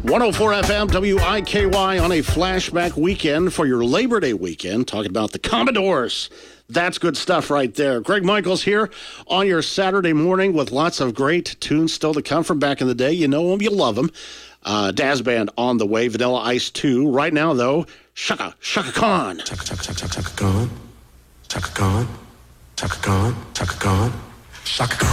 104 FM WIKY on a flashback weekend for your Labor Day weekend, talking about the Commodores. That's good stuff right there. Greg Michaels here on your Saturday morning with lots of great tunes still to come from back in the day. You know them, you love them. Daz Band on the way, Vanilla Ice 2. Right now, though, Chaka Khan. Chaka Khan. Chaka Khan. Chaka Khan. Chaka Khan. Chaka Khan.